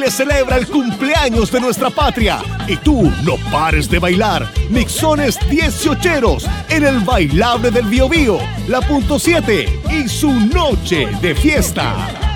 se celebra el cumpleaños de nuestra patria. Y tú no pares de bailar. Mixones 18eros en el bailable del Biobío, la Punto 7 y su noche de fiesta.